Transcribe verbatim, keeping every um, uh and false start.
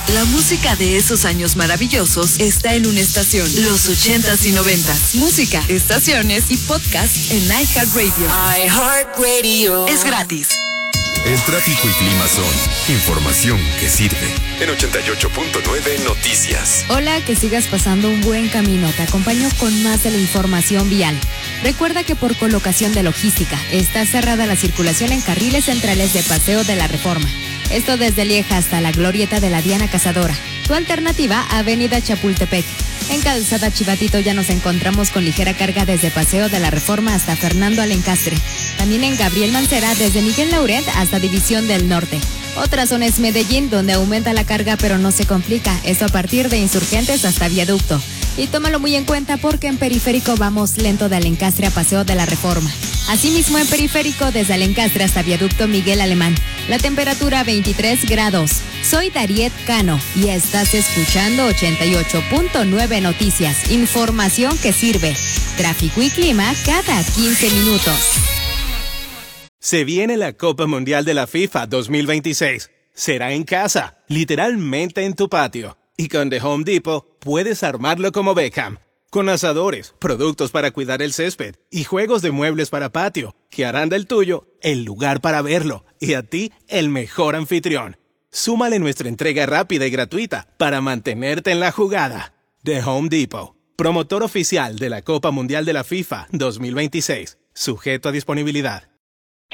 La música de esos años maravillosos está en una estación. Los ochentas y noventas. Música, estaciones y podcast en iHeartRadio. iHeartRadio. Es gratis. El tráfico y clima son información que sirve. En ochenta y ocho punto nueve Noticias. Hola, que sigas pasando un buen camino. Te acompaño con más de la información vial. Recuerda que por colocación de logística está cerrada la circulación en carriles centrales de Paseo de la Reforma. Esto desde Lieja hasta la glorieta de la Diana Cazadora. Tu alternativa, Avenida Chapultepec. En Calzada Chivatito ya nos encontramos con ligera carga desde Paseo de la Reforma hasta Fernando Alencastre. También en Gabriel Mancera desde Miguel Laurent hasta División del Norte. Otra zona es Medellín, donde aumenta la carga pero no se complica. Esto a partir de Insurgentes hasta Viaducto. Y tómalo muy en cuenta porque en Periférico vamos lento de Alencastre a Paseo de la Reforma. Asimismo en Periférico desde Alencastre hasta Viaducto Miguel Alemán. La temperatura veintitrés grados. Soy Dariet Cano y estás escuchando ochenta y ocho punto nueve Noticias. Información que sirve. Tráfico y clima cada quince minutos. Se viene la Copa Mundial de la FIFA dos mil veintiséis. Será en casa, literalmente en tu patio. Y con The Home Depot puedes armarlo como Beckham. Con asadores, productos para cuidar el césped y juegos de muebles para patio, que harán del tuyo el lugar para verlo y a ti el mejor anfitrión. Súmale nuestra entrega rápida y gratuita para mantenerte en la jugada. The Home Depot, promotor oficial de la Copa Mundial de la FIFA dos mil veintiséis, sujeto a disponibilidad.